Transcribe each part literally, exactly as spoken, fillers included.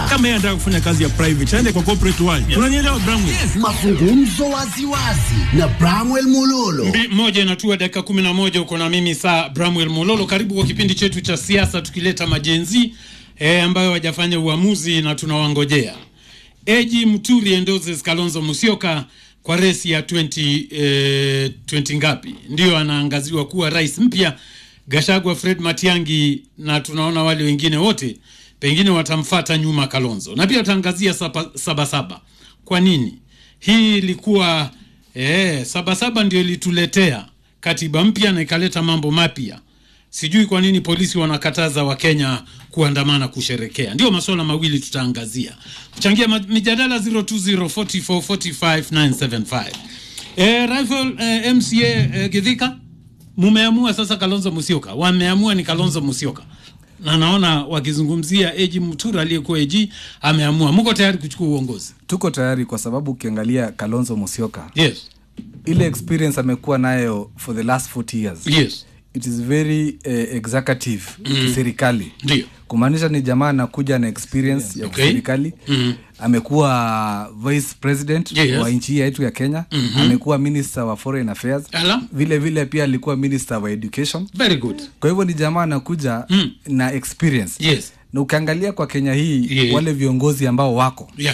Kama yeye anataka kufanya kazi ya private, aende kwa corporate world. Yeah. Unanielewa Bramwell? Yes. Mazungumzo waziwazi na Bramwell Mololo. Mbi, moja inatua dakika kumi na moja uko na mimi saa Bramwell Mololo. Karibu kwa kipindi chetu cha siasa tukileta majenzi eh, ambayo wajafanya uamuzi na tunawangojea. Eji Muturi endorses Kalonzo Musyoka kwa resi ya ishirini eh, ishirini ngapi. Ndio anaangaziwa kuwa rais mpya. Gachagua, Fred Matiang'i na tunaona wale wengine wote pengine watamfuata nyuma Kalonzo. Na pia tutaangazia saba, saba saba. Kwa nini? Hii ilikuwa eh saba saba ndio ilituletea katiba mpya na ikaleta mambo mapya. Sijui kwa nini polisi wanakataza Wakenya kuandamana kusherekea. Ndio masuala mawili tutaangazia. Kuchangia mijadala zero two zero four four four five nine seven five. Eh Rifle eh, M C A eh, Githika, mumeamua sasa Kalonzo Musyoka. Wameamua ni Kalonzo Musyoka. Na naona wakizungumzia Eji Muturi aliyekuwa Eji ameamua. Mko tayari kuchukua uongozi? Tuko tayari kwa sababu ukiangalia Kalonzo Musyoka. Yes. Ile experience amekuwa nayo for the last forty years. Yes. It is very uh, executive mm. serikali. Ndio. Kumaanisha ni jamaa anakuja na experience yeah. ya okay. serikali. Mm. Amekuwa vice president yes. wa nchi yetu ya Kenya. Mm-hmm. Amekuwa minister wa foreign affairs. Hello? Vile vile pia alikuwa minister wa education. Very good. Kwa hivyo ni jamaa anakuja mm. na experience. Yes. Na ukiangalia kwa Kenya hii yeah. wale viongozi ambao wako. Yeah.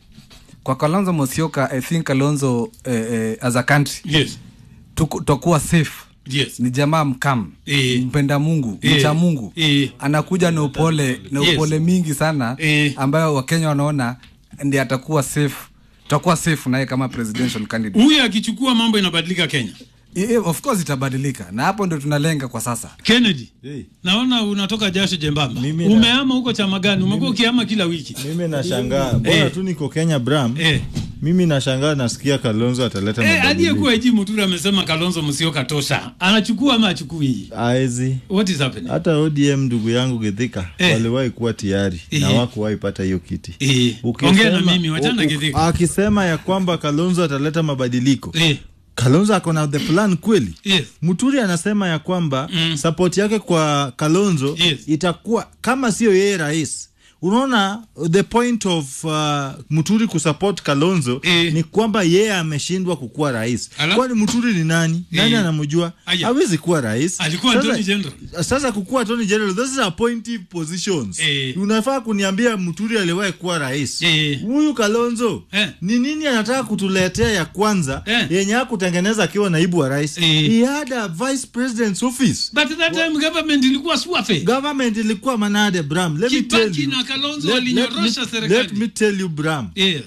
Kwa Kalonzo Musyoka, I think Kalonzo uh, uh, as a country. Yes. Tutakuwa safe. Yes. Ni jamaa mkam, e. mpenda Mungu, e. mcha Mungu. E. Anakuja na upole, na upole yes. mingi sana e. ambayo Wakenya wanaona ndiye atakuwa safe. Tutakuwa safe naye kama presidential candidate. Huyu akichukua mambo inabadilika Kenya. E, of course itabadilika. Na hapo ndio tunalenga kwa sasa. Kennedy. Hey. Naona unatoka jasho jembamba. Umeama huko chama gani? Umekuwa ukiama kila wiki. Mimi nashangaa. Bora hey. tu niko Kenya Bram. Hey. Mimi nashangaa nasikia Kalonzo ataleta hey, mabadiliko. Eh, aliyekuwa Eji Muturi amesema Kalonzo Musyoka tosha. Anachukua ama achukui? Aezi. What is happening? Hata O D M ndugu yangu Githika hey. waliwahi kuwa tayari hey. na hawakuwahi pata hiyo kiti. Eh. Ongea na mimi, wachana Githika. Akisema ya kwamba Kalonzo ataleta mabadiliko. Eh. Kalonzo akona the plan kweli. Yes. Muturi anasema ya kwamba mm. support yake kwa Kalonzo yes. itakuwa kama sio yeye rais. Unaona the point of uh, Muturi kusupport Kalonzo e. ni kwamba yeye ameshindwa kukuwa rais. Kwani Muturi ni nani? E. Nani anamjua? Hawezi kuwa rais. Alikuwa Attorney General. Sasa kukuwa Attorney General, those are appointive positions. E. Unafaa kuniambia Muturi aliwahi kuwa rais. Huyu e. Kalonzo e. ni nini anataka kutuletea ya kwanza e. yenye hakutengeneza akiwa naibu wa rais? E. He had a vice president's office. But that time government ilikuwa swafe. Government ilikuwa manade Bram. Let Kipaki me tell you. Kalonzo alinyorosha serikali. Let me tell you Bram. Yeah.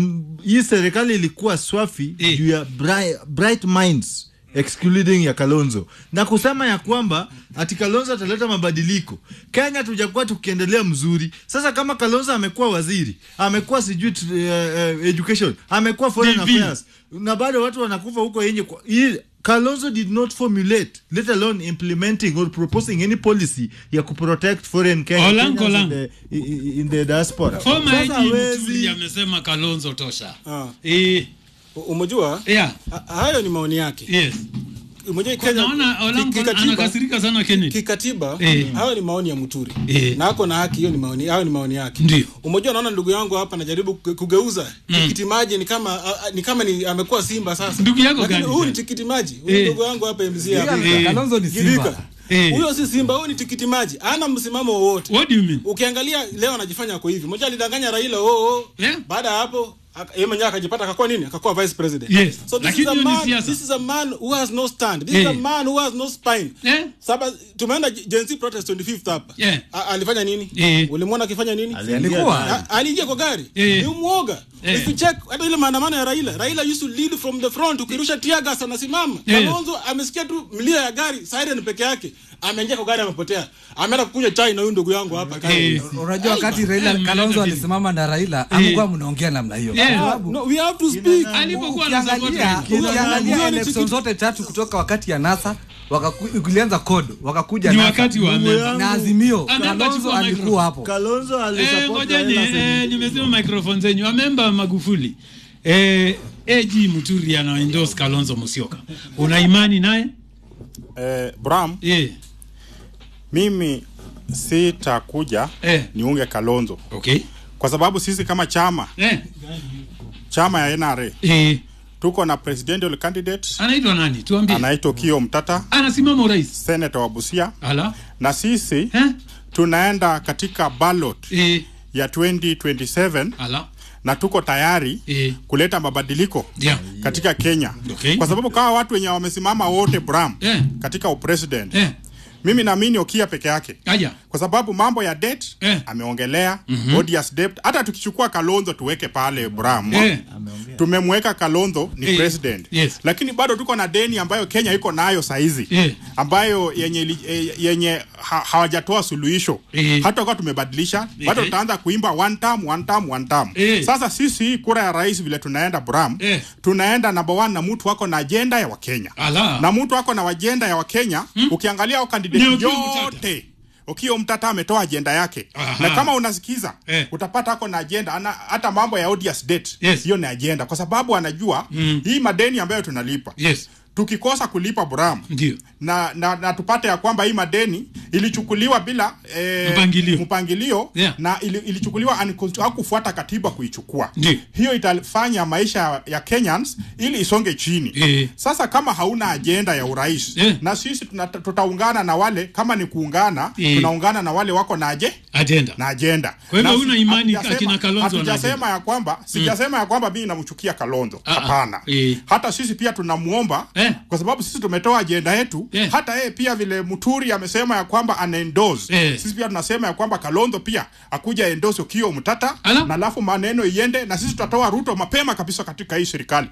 Hii serikali ilikuwa swafi yeah. juu ya bright, bright minds excluding ya Kalonzo. Na kusema ya kwamba ati Kalonzo ataleta mabadiliko. Kenya tujakuwa tukiendelea mzuri. Sasa kama Kalonzo amekuwa waziri, amekuwa sijui uh, uh, education, amekuwa foreign affairs, na bado watu wanakufa huko yenye Kalonzo did not formulate, let alone implementing or proposing any policy ya kuprotect foreign Kenyans in the, in the diaspora. Former Eji Muturi amesema Kalonzo tosha. Ah. Eh, umejua? Yeah. Hayo ni maoni yake. Yes. Umejua Kenya anakasirika sana Kennedy. Kikatiba, eh. hayo ni maoni ya Muturi. Eh. Na hako na haki, hiyo ni maoni, hayo ni maoni yake. Ndio. Umejua naona ndugu yangu hapa anajaribu kugeuza mm. tikiti maji ni kama uh, ni kama ni amekuwa Simba sasa. Ndugu yako gani? Huyu ni tikiti maji. Huyu eh. ndugu yangu hapa M C hapa. Eh. Kalonzo ni Simba. Huyo si Simba, huyo ni tikiti maji. Hana msimamo wowote. What do you mean? Ukiangalia leo anajifanya kwa hivi. Mmoja alidanganya Raila oh oh. Yeah. Baada hapo yeye mwenyewe akajipata akakuwa nini? Akakuwa vice president. Yes. So this is a man, this is a man who has no stand. This yeah. is a man who has no spine. Yeah. Saba tumeenda Gen Z protest twenty-fifth hapa. Yeah. Alifanya nini? Yeah. Ulimwona akifanya nini? Alikuwa aliingia kwa gari. Yeah. Ni muoga. Yeah. If you check hata ile maandamano ya Raila, Raila used to lead from the front, ukirusha tear gas anasimama. Yeah. Kalonzo amesikia tu mlio ya gari, siren peke yake. Ameingia kwa gari amepotea. Ameenda kukunywa chai na huyu ndugu yangu hapa karibu. Unajua wakati Raila Kalonzo alisimama na Raila, amekuwa mnaongea namna hiyo. No, we have to speak. Alipokuwa anaangalia ukiangalia election zote tatu kutoka wakati ya NASA wakakulianza code wakakuja na wakati wa na Azimio. Kalonzo alikuwa hapo. Kalonzo alisupport Raila. Eh, nimesema microphone zenyu. Amemba Magufuli. Eh, Eji Muturi ana endorse Kalonzo Musyoka. Una imani naye? Eh, Bram. Eh. Mimi sitakuja eh. niunge Kalonzo. Okay. Kwa sababu sisi kama chama eh. chama ya N R A eh. tuko na presidential candidate. Anaitwa nani? Tuambie. Anaitwa Kio Mtata. Anasimama urais. Senator wa Busia. Ala. Na sisi eh? tunaenda katika ballot eh. ya twenty twenty-seven. Ala. Na tuko tayari eh. kuleta mabadiliko yeah. katika Kenya. Okay. Kwa sababu kama watu wenye wamesimama wote Bram eh. katika upresident eh. mimi naamini Okia peke yake. Aya. Kwa sababu mambo ya debt eh. ameongelea, mm-hmm. odious debt. Hata tukichukua Kalonzo tuweke pale Bram. Eh. Tumemweka Kalonzo ni eh. president. Yes. Lakini bado tuko na deni ambayo Kenya iko nayo saizi. Eh. Ambayo yenye yenye ha, hawajatoa suluhisho. Eh. Hata kwa tumebadilisha, eh. bado tutaanza kuimba one term one term one term. Eh. Sasa sisi kura ya rais vile tunaenda Bram, eh. tunaenda number one na mtu wako na agenda ya Wakenya. Ala. Na mtu wako na agenda ya Wakenya, hmm? Ukiangalia kandidati yote Okiya Mtata ametoa agenda yake. Aha. Na kama unasikiza eh. utapata hako na agenda ana, hata mambo ya odious debt yes. hiyo ni agenda kwa sababu anajua mm. hii madeni ambayo tunalipa yes. tukikosa kulipa Bram ndio na, na na tupate ya kwamba hii madeni ilichukuliwa bila eh, mpangilio, mpangilio yeah. na ili, ilichukuliwa hakufuata katiba kuichukua. Ndiyo. Hiyo itafanya maisha ya Kenyans ili isonge chini. E. Sasa kama hauna agenda ya urais e. na sisi tutaungana na wale kama ni kuungana e. tunaungana na wale wako na aje agenda na agenda. Kwa hivyo una imani akina Kalonzo na sijasema ya kwamba sijasema mm. ya kwamba mimi namchukia Kalonzo. Hapana. E. Hata sisi pia tunamuomba e. kwa sababu sisi tumetoa agenda yetu. Yeah. Hata yeye pia vile Muturi amesema ya kwamba anaendorse. Yeah. Sisi pia tunasema ya kwamba Kalonzo pia akuja endorse Okiya Mtata na alafu maneno iende na sisi tutatoa Ruto mapema kabisa katika hii serikali.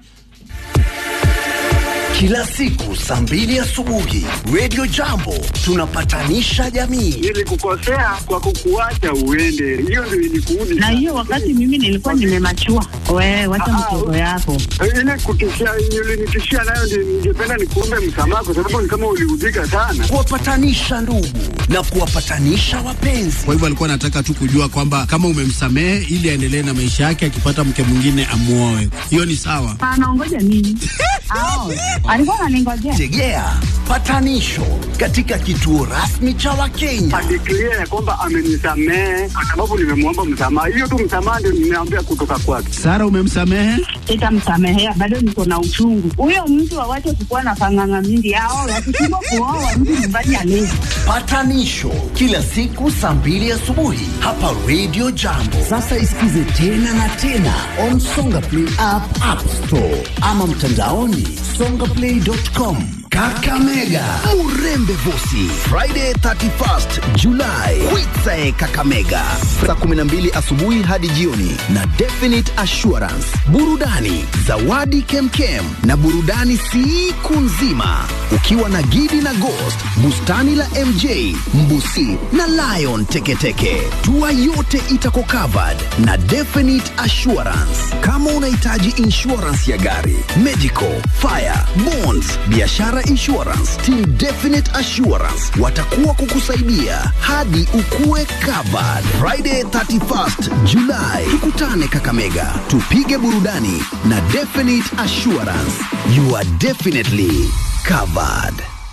Kila siku saa mbili asubuhi Radio Jambo tunapatanisha jamii. Ili kukosea kwa kukuacha uende, hiyo ndio ilikuudi. Na hiyo wakati mimi nilikuwa nimemachua. Wewe wacha mtoto yako. Ile kutishia ulinitishia nayo ndio ningependa nikuombe msamaha kwa sababu ni kama uliudhika sana. Kuwapatanisha ndugu na kuwapatanisha wapenzi. Kwa hivyo alikuwa anataka tu kujua kwamba kama umemsamehe ili aendelee na maisha yake, akipata mke mwingine amuoe. Hiyo ni sawa. Anaongoja nini? Ao. Alikuwa ananingojea. Tegea patanisho katika kituo rasmi cha Wakenya. Adeklia ya kwamba amenisamehe kwa sababu nimemwomba msamaha. Hiyo tu msamaha ndio nimeambia kutoka kwake. Sara, umemsamehe? Sitamsamehea, bado niko na uchungu. Huyo mtu awache kukuwa na panganga mingi yao, yakishindwa kuoa mtu nyumbani alezi. Patanisho kila siku saa mbili asubuhi hapa Radio Jambo. Sasa isikize tena na tena on Songa Play app, App Store ama mtandaoni songa play dot com. Kakamega Murembe Vosi Friday thirty-first July Kwitsae Kakamega saa kumi na mbili asubuhi hadi jioni na Definite Assurance burudani, zawadi kemkem na burudani siku nzima ukiwa na Gidi na Ghost, bustani la M J, Mbusi na Lion Teketeke. Tua yote itako covered na Definite Assurance. Kama unahitaji insurance ya gari, medical, fire, bonds, biashara insurance, Team Definite Assurance watakuwa kukusaidia hadi ukue covered. Friday thirty-first July tukutane Kakamega, tupige burudani na Definite Assurance. You are definitely covered.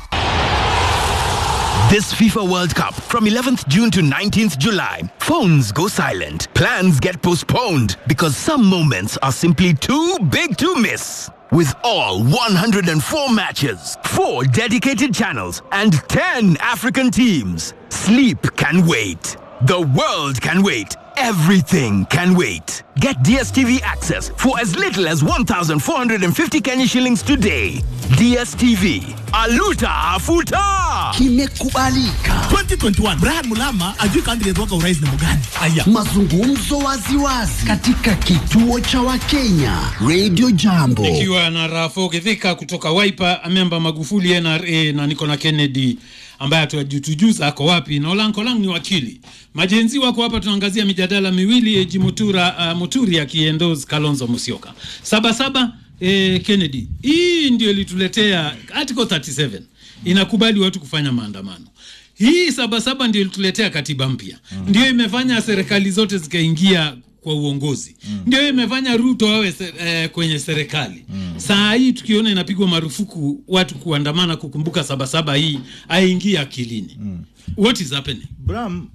This FIFA World Cup from eleventh June to nineteenth July. Phones go silent. Plans get postponed because some moments are simply too big to miss. With all one hundred four matches, four dedicated channels, and ten African teams, sleep can wait. The world can wait. Everything can wait. Get D S T V access for as little as one thousand four hundred fifty Kenya shillings today. D S T V. Aluta Afuta! Kimekubalika. twenty twenty-one. Brian Mulama ajui candidate wako urais ni mgani. Aya. Mazungumzo waziwazi katika kituo cha Wakenya Radio Jambo. Ikiwa na Rafo Githika kutoka Wiper, Amemba Magufuli N R A na niko na Kennedy ambaye atatujuza ako wapi, na Olanko Lang ni wakili. Majenzi wako hapa, tunaangazia mijadala miwili. Eji Mutura uh, Muturi akiendorse Kalonzo Musyoka. Saba saba eh, Kennedy. Hii ndio ilituletea article thirty-seven. Inakubali watu kufanya maandamano. Hii saba saba ndio ilituletea katiba mpya. Mm. Ndio imefanya serikali zote zikaingia kwa uongozi. Mm. Ndio imefanya Ruto awe ser, eh, kwenye serikali. Mm. Saa hii tukiona inapigwa marufuku watu kuandamana kukumbuka saba saba, hii haingia akilini. Mm. What is happening? Bram,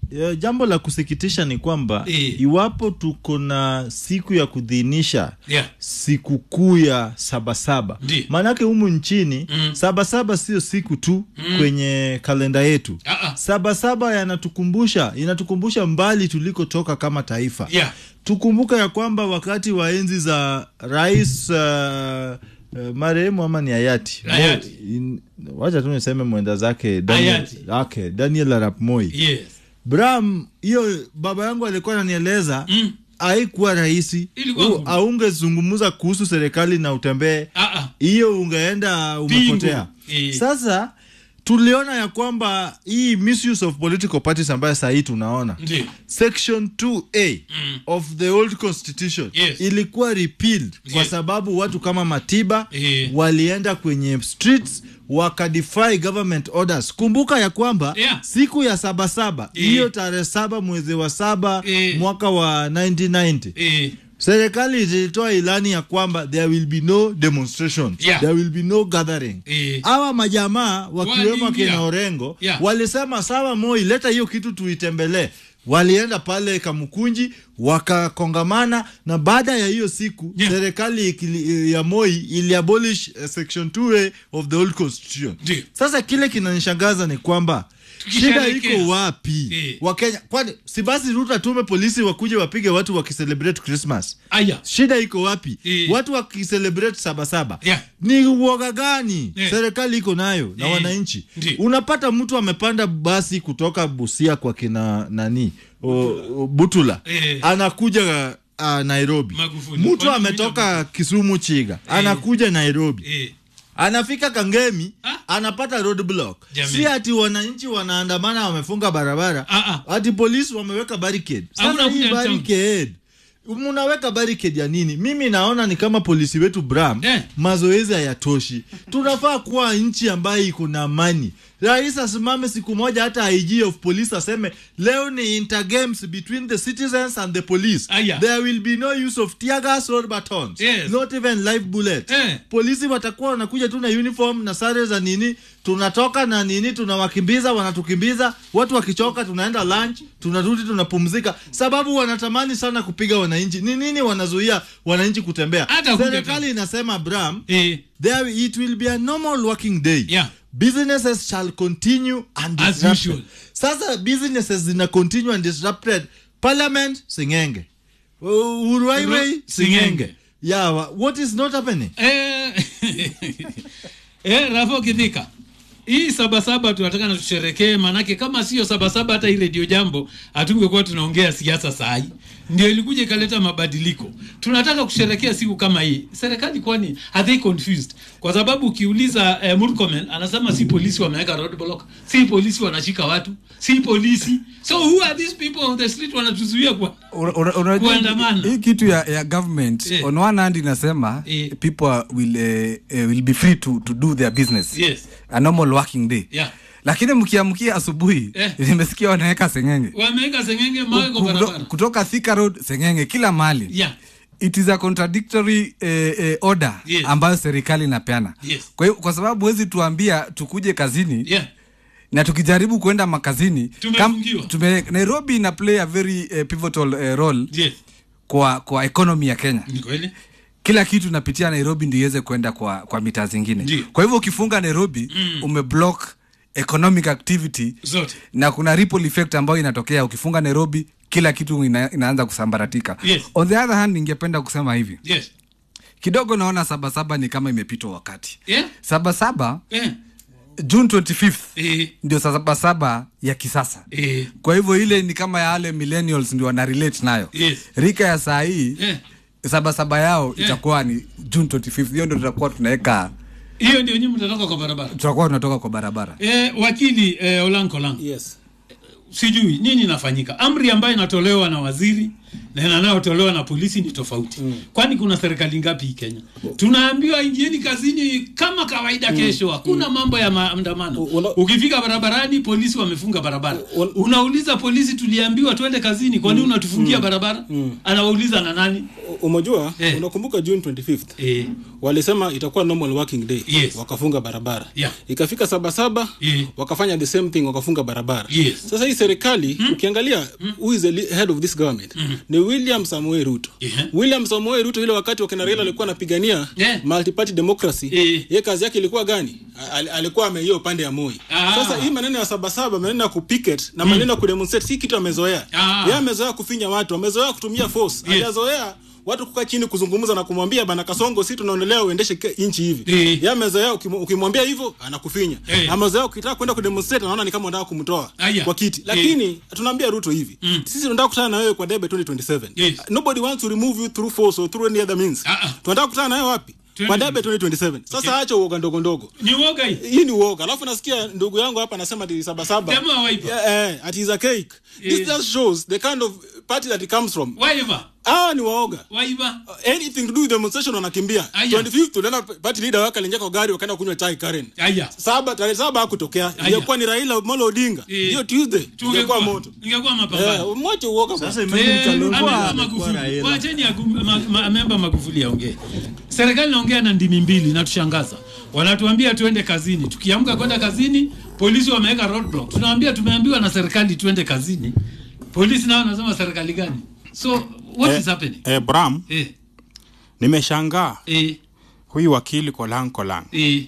Ya, jambo la kusikitisha ni kwamba e. iwapo tuko na siku ya kudhinisha yeah. siku kuu ya Sabasaba, maanake humu nchini mm. Sabasaba sio siku tu mm. kwenye kalenda yetu. uh-uh. Sabasaba yanatukumbusha inatukumbusha mbali tulikotoka kama taifa. yeah. Tukumbuka ya kwamba wakati wa enzi za rais uh, Uh, marehemu ama ni hayati, hayati. In, wacha tu niseme mwenda zake Daniel, okay, Daniel Arap Moi. Yes. Bram, hiyo baba yangu alikuwa ananieleza mm. haikuwa rahisi. Aungezungumza kuhusu serikali na utembee. Hiyo uh-uh. ungeenda umepotea. E. Sasa tuliona ya kwamba hii misuse of political parties ambayo sasa hii tunaona. Ndi. Section two A mm. of the old constitution yes. ilikuwa repealed yes. kwa sababu watu kama Matiba e. walienda kwenye streets wakadefy government orders. Kumbuka ya kwamba yeah. siku ya Sabasaba hiyo e. tarehe saba mwezi wa saba e. mwaka wa nineteen ninety e. serikali ilitoa ilani ya kwamba there will be no demonstrations, yeah. there will be no gathering. Hawa e. majamaa wakiwemo kina Orengo yeah. walisema sawa Moi, leta hiyo kitu tuitembelee. Walienda pale Kamukunji wakakongamana, na baada ya hiyo siku yeah. serikali ikili, ya Moi ili abolish uh, section two A of the old constitution. Yeah. Sasa kile kinanishangaza ni kwamba shida iko wapi? E. Wakenya, kwani si basi Ruto tume polisi wakuje wapige watu wakicelebrate Christmas? Aya. Shida iko wapi? E. Watu wakicelebrate Sabasaba. Yeah. Ni uoga gani e. serikali iko nayo na e. wananchi? Ndi. Unapata mtu amepanda basi kutoka Busia kwa kina nani? O, o, Butula. E. Anakuja uh, Nairobi. Magufuli. Mtu ametoka Kisumu Chiga. E. Anakuja Nairobi. E. Anafika Kangemi, ha? Anapata roadblock. Si ati wananchi wanaandamana wamefunga barabara. Ah, ah. Ati polisi wameweka barricade. Sasa hii barricade, mnaweka barricade ya nini? Mimi naona ni kama polisi wetu Bram, eh. mazoezi hayatoshi. Tunafaa kuwa nchi ambayo iko na amani. Rais asimame siku moja, hata I G of police aseme leo ni intergames between the citizens and the police. Aya. There will be no use of tear gas or batons. Yes. Not even live bullets. Eh. Polisi watakuwa wanakuja tu na uniform na sare za nini, tunatoka na nini, tunawakimbiza, wanatukimbiza, watu wakichoka tunaenda lunch, tunarudi tunapumzika, sababu wanatamani sana kupiga wananchi. Ni nini wanazuia wananchi kutembea? Serikali inasema Bram, eh. there it will be a normal working day. Yeah. Businesses shall continue undisrupted. Sasa businesses zina continue undisrupted. Parliament singenge. Uhuru Highway singenge. Yeah, what is not happening? Eh eh Rafo Kidika. Hii Sabasaba tunataka na tusherekee, manake kama sio Sabasaba hata ile ndio jambo hatungekuwa tunaongea siasa saa hii. Ndio ilikuja ikaleta mabadiliko. Tunataka kusherekea siku kama hii. Serikali kwani are they confused? Kwa sababu ukiuliza eh, Murkomen anasema si polisi wameweka roadblock, si polisi wanashika watu, si polisi. So who are these people on the street wanatuzuia kwa kuandamana? Hii kitu ya, ya government yeah. on one hand inasema yeah. people will uh, uh, will be free to to do their business. Yes. A normal working day. Yeah. Lakini mkiamkia asubuhi eh. nimesikia wanaweka sengenge. Wameweka sengenge mawe kwa barabara. Kutoka Thika Road sengenge kila mahali. Yeah. It is a contradictory eh, eh, order yes. ambayo serikali inapeana. Yes. Kwa hiyo kwa sababu huwezi tuambia tukuje kazini. Yeah. Na tukijaribu kuenda makazini kam, tume, Nairobi ina play a very uh, pivotal uh, role yes. kwa kwa economy ya Kenya. Ni kweli? Kila kitu napitia Nairobi ndio iweze kwenda kwa kwa mitaa zingine. Ndi. Kwa hivyo ukifunga Nairobi mm. umeblock economic activity zote. Na kuna ripple effect ambayo inatokea ukifunga Nairobi, kila kitu ina, inaanza kusambaratika. Yes. On the other hand ningependa kusema hivi. Yes. Kidogo naona Sabasaba ni kama imepitwa wakati. Yeah? Sabasaba yeah. June twenty-fifth eh. ndio Sabasaba ya kisasa. Eh. Kwa hivyo ile ni kama ya wale millennials ndio wana relate nayo. Yes. Rika ya saa hii eh. Sabasaba yao yeah. itakuwa ni June twenty-fifth. Hiyo ndio tutakuwa tunaweka. Hiyo ndio nyinyi mtatoka kwa barabara. Tutakuwa tunatoka kwa barabara. Eh, wakili eh, Olanko Lang. Yes. Sijui nini inafanyika. Amri ambayo inatolewa na waziri na inayotolewa na polisi ni tofauti. Mm. Kwani kuna serikali ngapi Kenya? Tunaambiwa ingieni kazini kama kawaida mm. kesho. Hakuna mm. mambo ya maandamano. Ukifika barabarani polisi wamefunga barabara. Ula, Unauliza polisi tuliambiwa twende kazini, kwani mm. unatufungia mm. barabara? Mm. Anawauliza na nani? Umejua eh. Unakumbuka June twenty-fifth eh. Walisema itakuwa normal working day yes. Wakafunga barabara yeah. Ikafika saba saba eh. Wakafanya the same thing wakafunga barabara yes. Sasa hii serikali mm. Ukiangalia mm. Who is the head of this government mm. Ni William Samoei Ruto yeah. William Samoei Ruto ile wakati wakina Raila alikuwa anapigania yeah. Multi party democracy eh. Yeye kazi yake ilikuwa gani? Al, alikuwa ameio pande ya Moi ah. Sasa hii maneno ya saba saba maneno ya kupicket na maneno ya mm. kudemonstrate si kitu amezoea ah. Yeye amezoea kufinya watu amezoea kutumia force yes. Hajazoea watu kukaa chini kuzungumza na kumwambia bana Kasongo si tunaendelea uendeshe inchi hivi. Yeye amezoea ukimwambia hivyo anakufinya. Hey. Amezoea ukitaka kwenda kudemonstrate anaona ni kama unataka kumtoa kwa kiti. Lakini hey. Tunaambia Ruto hivi. Mm. Sisi tunataka kukutana na wewe kwa debe twenty twenty-seven. Yes. Nobody wants to remove you through force or through any other means. Uh-uh. Tunataka kukutana na wewe wapi? Kwa debe twenty twenty-seven. Sasa okay. Acha uoga ndogo ndogo. Ni uoga hii. Hii ni uoga. Alafu nasikia ndugu yangu hapa anasema ati saba saba. Jamaa waipa. Yeah, eh, ati is a cake. Yeah. This just shows the kind of party that it comes from. Waipa. Ah, ni waoga. Waiba. Uh, anything to do with demonstration wanakimbia. twenty-fifth tuliona party leader wake aliingia kwa gari wakaenda kunywa chai Karen. Aya. Saba tarehe saba hakutokea. Ilikuwa ni Raila Amolo Odinga. Hiyo Tuesday. Ingekuwa moto. Ingekuwa mapambano. Eh, moto uoga. Sasa imagine Kalonzo Magufuli. Waacheni member Magufuli aongee. Serikali inaongea na ndimi mbili na tushangaza. Wanatuambia tuende kazini. Tukiamka kwenda kazini, polisi wameweka roadblock. Tunawaambia tumeambiwa na serikali tuende kazini. Polisi nao wanasema serikali gani? So what eh, is happening? Eh, Bram. Eh. Nimeshangaa. Eh. Huyu wakili Kolang Kolang. Eh.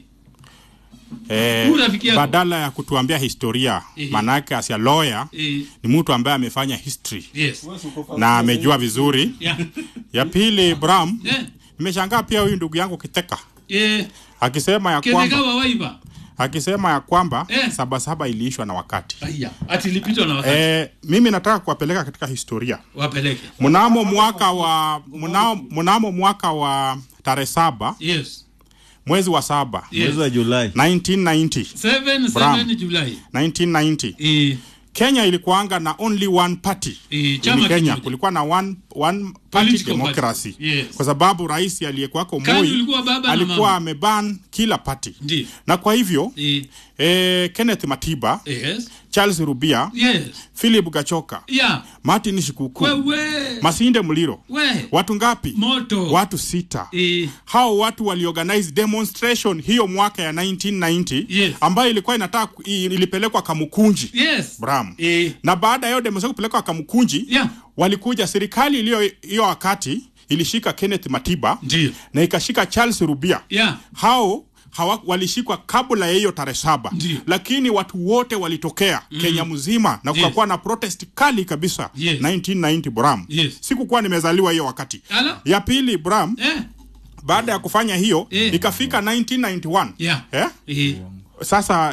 Eh, badala ya kutuambia historia, eh. Manake as a lawyer, eh. Ni mtu ambaye amefanya history. Yes. Na amejua vizuri. Yeah. Ya pili Bram. Yeah. Nimeshangaa pia huyu ndugu yangu Kiteka. Eh. Akisema ya kwamba Akisema ya kwamba eh. Saba saba iliishwa na wakati. Aya, ati ilipitwa na wakati. Eh, mimi nataka kuwapeleka katika historia. Wapeleke. Mnamo mwaka wa mnamo, mnamo mwaka wa tarehe saba. Yes. Mwezi wa saba. Yes. Mwezi wa Julai. nineteen ninety. seven Julai. nineteen ninety. Eh. Kenya ilikuanga na only one party. E, chama Kenya kulikuwa na one one party democracy. Yes. Kwa sababu rais aliyekuwa kwa Moi alikuwa ameban kila party. Ndi. Na kwa hivyo e. Eh, Kenneth Matiba, yes. Charles Rubia, yes. Philip Gachoka, yeah. Martin Shikuku, wewe. Masinde Muliro. We. Watu ngapi? Moto. Watu sita. E. Hao watu waliorganize demonstration hiyo mwaka ya nineteen ninety, yes. Ambayo ilikuwa inataka ilipelekwa Kamukunji. Yes. Bram. E. Na baada ya hiyo demonstration kupelekwa Kamukunji, yeah. Walikuja serikali iliyo hiyo wakati ilishika Kenneth Matiba. Ndiyo. Na ikashika Charles Rubia. Yeah. Hao hawa walishikwa kabla ya hiyo tarehe saba. Lakini watu wote walitokea mm. Kenya mzima na kukakuwa yes. Na protest kali kabisa. Yes. nineteen ninety Bram. Yes. Sikukuwa nimezaliwa hiyo wakati. Ala? Ya pili Bram. Eh. Baada ya kufanya hiyo eh. Ikafika nineteen ninety-one. Yeah. Eh? Eh. Sasa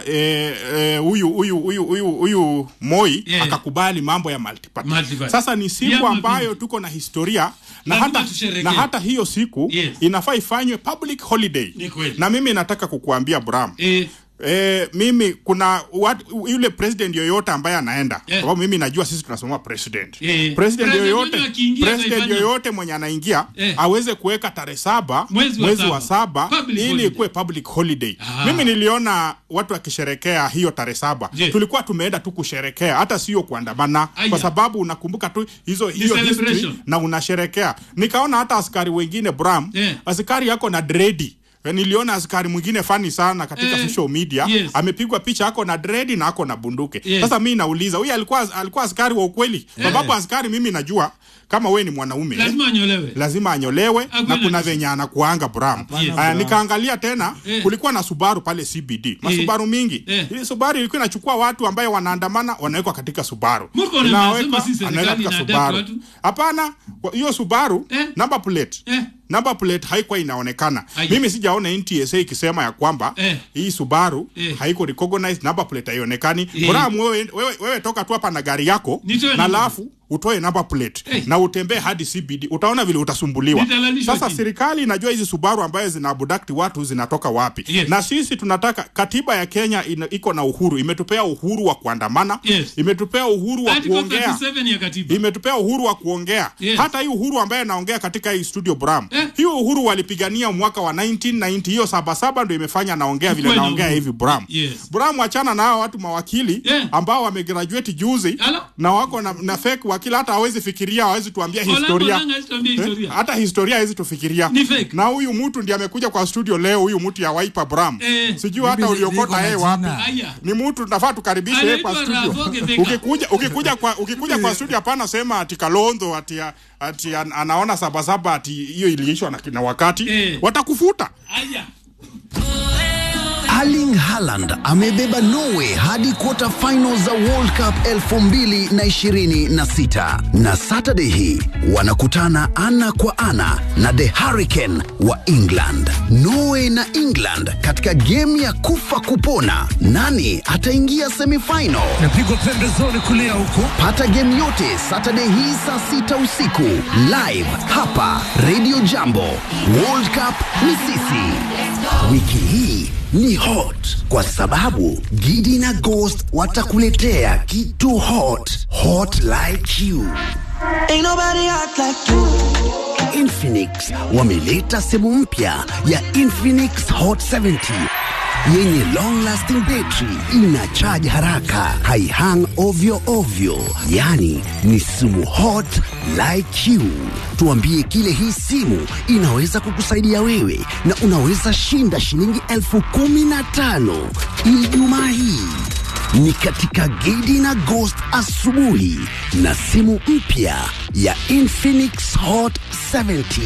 eh huyu huyu huyu huyu huyu Moi yeah. Akakubali mambo ya multiparty. Multiparty. Sasa ni siku yeah, ambayo tuko na historia na hata na hata hiyo siku yes. Inafaa ifanywe public holiday. Na mimi nataka kukuambia Bram. Eh. Eh, mimi kuna watu, yule president yoyote ambaye anaenda yeah. Sababu mimi najua sisi tunasoma president yeah. President yoyote president yoyote mwenye anaingia yeah. Aweze kuweka tarehe saba mwezi, mwezi wa saba ili ikuwe public holiday. Ah. Mimi niliona watu wakisherekea hiyo tarehe saba yeah. Tulikuwa tumeenda tu kusherekea hata sio kuandamana. Aya. Kwa sababu unakumbuka tu hizo hiyo history na unasherekea. Nikaona hata askari wengine Bram yeah. Askari yako na dreadi. Niliona askari mwingine fani sana katika eh, social media yes. Amepigwa picha yako na dread na ako na bunduke. Yes. Sasa mimi nauliza huyu alikuwa alikuwa askari wa ukweli? Eh. Sababu askari mimi najua kama we ni mwanaume lazima anyolewe. Lazima anyolewe na kuna venye anakuanga Bram. Yes. Uh, nikaangalia tena eh. Kulikuwa na Subaru pale C B D. Masubaru eh. Mingi. Eh. Ile Subaru ilikuwa inachukua watu ambao wanaandamana wanawekwa katika Subaru. Naweka katika Subaru. Hapana, hiyo Subaru eh. Number plate. Eh. Number plate haikuwa inaonekana. Aya. Mimi sijaona N T S A ikisema ya kwamba eh. Hii Subaru eh. Haiko recognized, number plate haionekani. Eh. Bram wewe, wewe wewe toka tu hapa na gari yako na alafu utoe number plate hey. Na utembee hadi C B D utaona vile utasumbuliwa. Sasa serikali inajua hizi Subaru ambaye zinaabduct watu zinatoka wapi. Yes. Na sisi tunataka katiba ya Kenya iko na uhuru, imetupea uhuru wa kuandamana. Yes. Imetupea uhuru wa kuongea. Imetupea uhuru wa kuongea. Yes. Hata hii uhuru ambaye naongea katika hii studio Bram. Eh. Hiyo uhuru walipigania mwaka wa nineteen ninety, hiyo saba saba ndio imefanya naongea vile naongea hivi Bram. Yes. Bram achana na hao watu mawakili yeah. Ambao wamegraduate juzi. Hello? Na wako na, na fake wakili hata hawezi fikiria, hawezi tuambia historia. Eh, hata historia hawezi tufikiria. Na huyu mtu ndiye amekuja kwa studio leo, huyu mtu ya Wiper Bram. Eh, sijui hata uliokota yeye wapi. Ni mtu tunafaa tukaribishe yeye kwa studio. Ukikuja ukikuja kwa ukikuja kwa studio hapana sema ati Kalonzo ati ati anaona saba saba ati hiyo iliishwa na kina wakati. Eh. Watakufuta. Aya. Erling Haaland amebeba Norway hadi quarter finals za World Cup elfu mbili na ishirini na sita. Na Saturday hii wanakutana ana kwa ana na The Hurricane wa England. Norway na England katika game ya kufa kupona. Nani ataingia semifinal? Napigwa pembezoni kulia huko. Pata game yote Saturday hii saa sita usiku live hapa Radio Jambo. World Cup ni sisi. Wiki hii ni hot kwa sababu Gidi na Ghost watakuletea kitu hot, hot like you. Ain't nobody hot like you. Infinix wameleta simu mpya ya Infinix Hot seventy yenye long lasting battery, ina charge haraka, haihang ovyo ovyo, yani ni simu hot like you. Tuambie kile hii simu inaweza kukusaidia wewe na unaweza shinda shilingi elfu kumi na tano Ijumaa hii. Ni katika Gidi na Ghost asubuhi na simu mpya ya Infinix Hot seventy.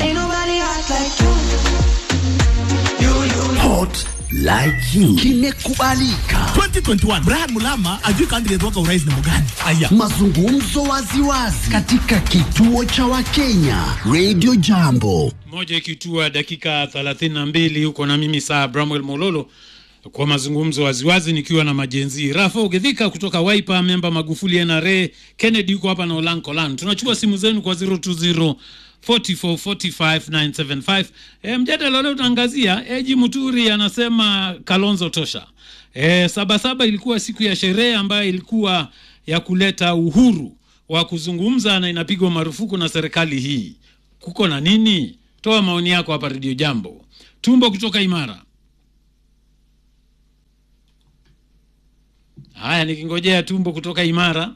Hot like you. Kimekubalika. twenty twenty-one. Brian Mulama ajui country yetu urais ni mgani. Aya. Mazungumzo waziwazi katika kituo cha Wakenya Radio Jambo. Moja ikitua dakika thelathini na mbili huko na mimi saa Bramwell Mololo kwa mazungumzo waziwazi nikiwa na majenzi. Rafa Ugedhika kutoka Wiper, member Magufuli N R A, Kennedy yuko hapa na Olanko Land. Tunachukua simu zenu kwa zero two zero four four four five nine seven five. E, mjadala leo tunaangazia Eji Muturi anasema Kalonzo tosha. E, saba saba ilikuwa siku ya sherehe ambayo ilikuwa ya kuleta uhuru wa kuzungumza na inapigwa marufuku na serikali hii. Kuko na nini? Toa maoni yako hapa Radio Jambo. Tumbo kutoka Imara. Haya, nikingojea Tumbo kutoka Imara.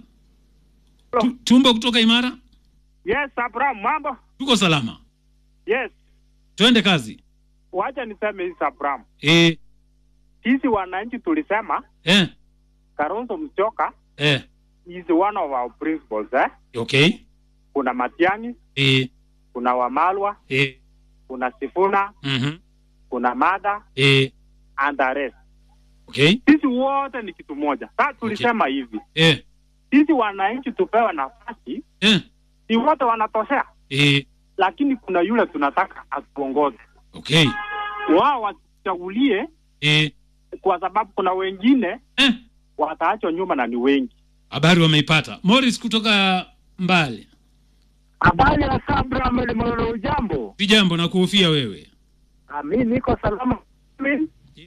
Tu, Tumbo kutoka Imara? Yes, Abraham, mambo? Tuko salama. Yes. Tuende kazi. Wacha niseme hizi Abraham. Eh. Sisi wananchi tulisema eh Kalonzo Musyoka eh is one of our principles, eh? Okay. Kuna Matiang'i, eh kuna Wamalwa, eh kuna Sifuna, mhm, kuna Mada, eh and the rest. Okay. Sisi wote ni kitu moja. Sasa tulisema okay. hivi. Eh. Sisi wananchi tupewe nafasi. Eh. Si wote wanatosea. Eh. Lakini kuna yule tunataka atuongoze. Okay. Wao wachagulie eh kwa sababu kuna wengine eh wataachwa nyuma na ni wengi. Habari wameipata. Morris kutoka Mbali. Habari ya Sabra Mlemolo, jambo. Si jambo na kuhofia wewe. Ah, mimi niko salama. Mimi. Yeah.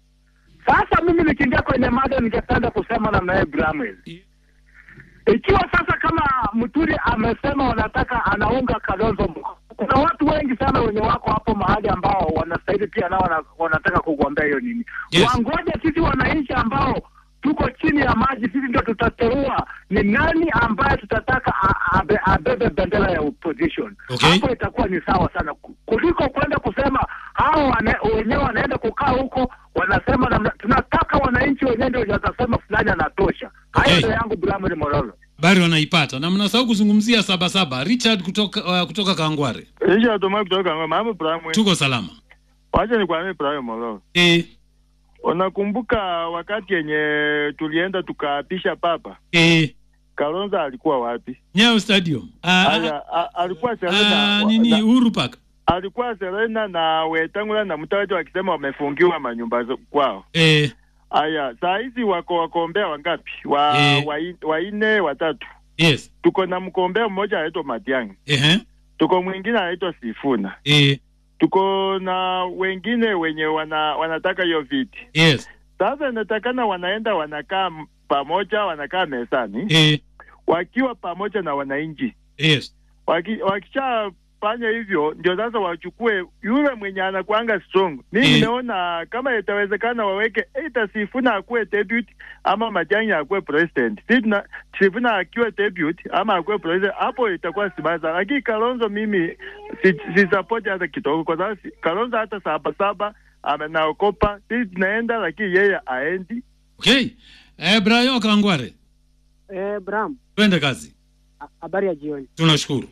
Sasa mimi nikiingia kwenye mada ningependa kusema na naye Bramwell. Yeah. Ikiwa sasa kama Muturi amesema wanataka anaunga Kalonzo, kuna watu wengi sana wenye wako hapo mahali ambao wanastahili pia nao wanataka kugombea hiyo nini. Yes. Wangoje sisi wananchi ambao tuko chini ya maji, sisi ndio tutateua ni nani ambaye tutataka abe, abebe bendera ya opposition. Okay. Hapo itakuwa ni sawa sana kuliko kwenda kusema hao wenyewe wanaenda kukaa huko wanasema na, tunataka wananchi wenyewe ndio watasema fulani anatosha. Okay. Hayo ndio yangu Bramwell Mololo. Bari wanaipata. Na mnasahau kuzungumzia saba saba. Richard kutoka uh, kutoka Kangware. Richard Toma kutoka Kangware. Mambo Bramwell. Tuko salama. Wacha nikwambie Bramwell Mololo. Eh. Unakumbuka wakati yenye tulienda tukaapisha papa? Eh. Kalonzo alikuwa wapi? Nyayo Stadium. Ah, Aya, a, alikuwa Serena. Ah, nini na, Uhuru Park. Alikuwa Serena na Wetangula na Mutawaje wakisema wamefungiwa manyumba kwao. Eh. Aya, saa hizi wako wakombea wangapi? Wa eh. wa, wa ine watatu. Yes. Tuko na mkombea mmoja anaitwa Matiang'i. Eh. Tuko mwingine anaitwa Sifuna. Eh. Tuko na wengine wenye wana, wanataka hiyo viti. Yes. Sasa inatakana wanaenda wanakaa pamoja, wanakaa mesani. Eh. Wakiwa pamoja na wananchi. Yes. Waki, wakisha wafanye hivyo ndio sasa wachukue yule mwenye anakuanga strong. Mimi Eh. naona kama itawezekana waweke either Sifuna akuwe deputy ama Matiang'i akuwe president. Sifuna Sifuna akiwe deputy ama akuwe president, hapo itakuwa sibaza. Lakini Kalonzo mimi si, si support hata kidogo, kwa sababu si- Kalonzo hata saba saba amenaokopa. Sisi tunaenda lakini yeye aendi. Okay. Eh, Brayo Kangware. Eh, Bram, Twende kazi. ha- habari ya jioni. Tunashukuru.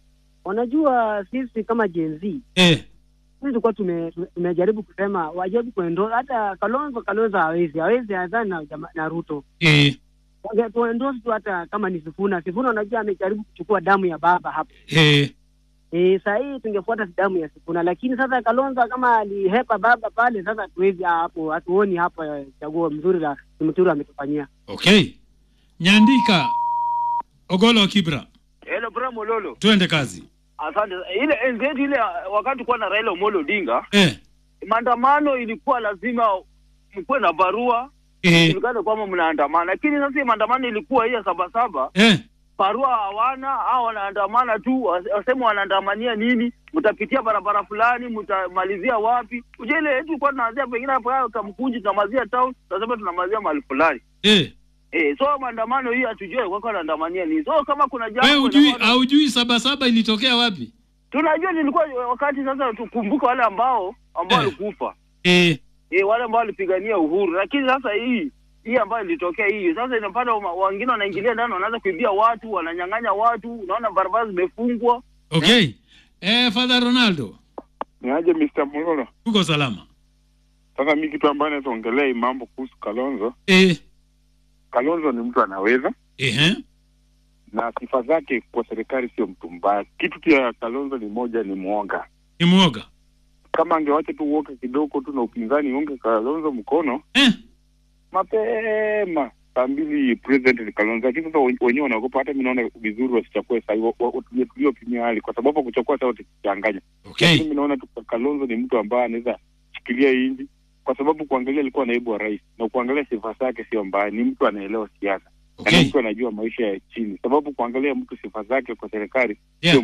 Unajua sisi kama Gen Z, Eh. sisi tulikuwa tume, tume- tumejaribu kusema wajaribu kuendo hata Kalonzo Kalonzo hawezi hawezi adhani na, jama- na Ruto. Eh. Wange- tuendorse tu hata kama ni Sifuna. Sifuna unajua amejaribu kuchukua damu ya baba hapo. Eh. Eh, saa hii tungefuata damu ya Sifuna, lakini sasa Kalonzo kama alihepa baba pale, sasa tuwezi hapo, hatuoni hapo eh, chaguo mzuri la Muturi ametufanyia. Okay. Nyandika. Ogolo Kibra. Hello Bram Ololo. Twende kazi. Asante. Ile enzi yetu ile wakati kwa na Raila Omolo Odinga, Eh. maandamano ilikuwa lazima mkuwe na barua. Eh. Ilikana kwamba mnaandamana. Lakini sasa hii maandamano ilikuwa hii ya saba saba. Eh. Barua hawana, hao wanaandamana tu, wasema wanaandamania nini? Mtapitia barabara fulani, mtamalizia wapi? Uje ile yetu kwa tunaanzia pengine hapo hapo Kamkunji, tunamalizia town, tunasema tunamalizia mahali fulani. Eh. Eh, so maandamano hii hatujui kwa kwa wanaandamania nini. So kama kuna jambo Wewe hujui haujui saba saba ilitokea wapi? tunajua nilikuwa wakati sasa tukumbuka wale ambao ambao walikufa. Eh. Eh, wale ambao walipigania uhuru. Lakini sasa hii hii ambayo ilitokea hii sasa inapata wengine wanaingilia ndani, wanaanza kuibia watu, wananyang'anya watu, unaona barabara zimefungwa. Okay. Eh, Father Ronaldo. Niaje mister Mulolo? Uko salama? Sasa mimi kitu ambacho naweza ongelea hii mambo kuhusu Kalonzo. Eh. Kalonzo ni mtu anaweza. Eh. Na sifa zake kwa serikali sio mtu mbaya. Kitu cha Kalonzo ni moja, ni muoga. Ni muoga. Kama angewacha tu uoga kidogo tu na upinzani unge Kalonzo mkono. Eh. Mapema saa mbili president ni Kalonzo. Lakini sasa wenyewe wanaogopa, hata mimi naona vizuri wasichukue sasa hiyo watulie tulio pimia hali, kwa sababu kuchukua sasa utachanganya. Okay. Mimi naona tu Kalonzo ni mtu ambaye anaweza shikilia inji, kwa sababu kuangalia alikuwa naibu wa rais na kuangalia sifa zake sio mbaya, ni mtu anaelewa siasa. Okay. Na mtu anajua maisha ya chini, sababu kuangalia mtu sifa zake kwa serikali yeah.